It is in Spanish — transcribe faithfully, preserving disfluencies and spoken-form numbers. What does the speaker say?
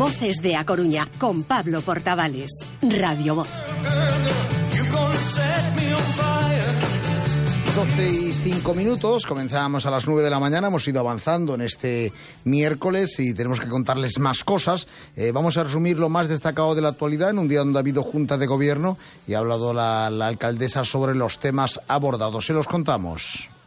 Voces de A Coruña, con Pablo Portavales. Radio Voz. doce y cinco minutos, comenzábamos a las nueve de la mañana, hemos ido avanzando en este miércoles y tenemos que contarles más cosas. Eh, vamos a resumir lo más destacado de la actualidad en un día donde ha habido Junta de Gobierno y ha hablado la, la alcaldesa sobre los temas abordados. Se los contamos.